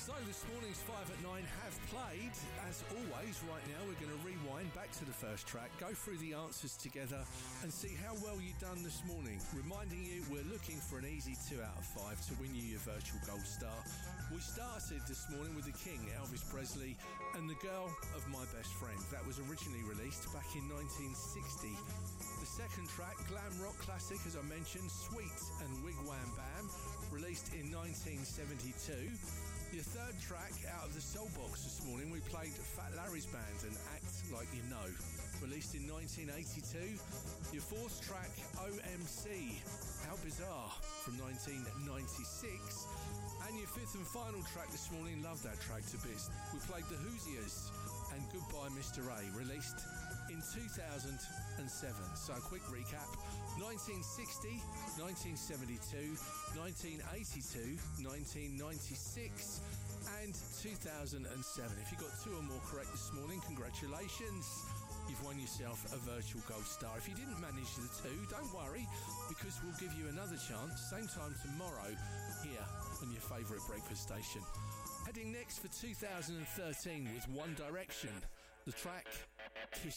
So this morning's 5 at 9 have played. As always, right now we're going to rewind back to the first track, go through the answers together and see how well you've done this morning. Reminding you, we're looking for an easy 2 out of 5 to win you your virtual gold star. We started this morning with the King, Elvis Presley, and The Girl of My Best Friend. That was originally released back in 1960. The second track, glam rock classic, as I mentioned, Sweet and Wig Wam Bam, released in 1972. Your third track out of the Soul Box this morning, we played Fat Larry's Band and Act Like You Know, released in 1982. Your fourth track, OMC, How Bizarre, from 1996. And your fifth and final track this morning, love that track to bits, we played The Hoosiers and Goodbye Mr. A, released in 2007. So a quick recap: 1960, 1972, 1982, 1996 and 2007. If you got 2 or more correct this morning, congratulations, you've won yourself a virtual gold star. If you didn't manage the 2, don't worry, because we'll give you another chance same time tomorrow here on your favourite breakfast station. Heading next for 2013 with One Direction, the track